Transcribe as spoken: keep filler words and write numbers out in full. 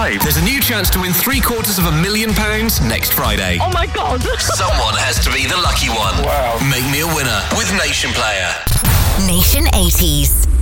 subscribe. There's a new chance to win three quarters of a million pounds next Friday. Oh my God. Someone has to be the lucky one. Wow. Make me a winner with Nation Player. Nation eighties.